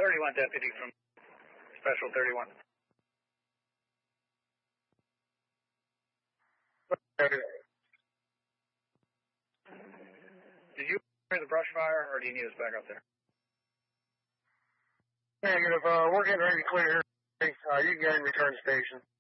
31 deputy from Special 31. Did you hear the brush fire, or do you need us back up there? Negative. We're getting ready to clear here. You can go and return station.